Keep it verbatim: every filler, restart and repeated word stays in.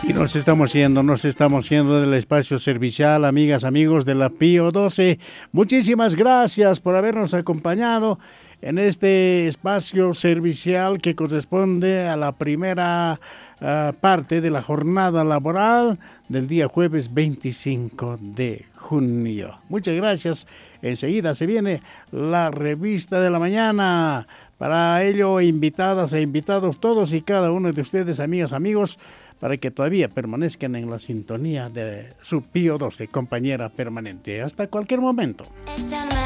Y nos estamos yendo, nos estamos yendo del espacio servicial, amigas, amigos de la Pío doce. Muchísimas gracias por habernos acompañado en este espacio servicial que corresponde a la primera uh, parte de la jornada laboral del día jueves veinticinco de junio. Muchas gracias. Enseguida se viene la revista de la mañana. Para ello, invitadas e invitados todos y cada uno de ustedes, amigas, amigos, para que todavía permanezcan en la sintonía de su Pío doce, compañera permanente. Hasta cualquier momento.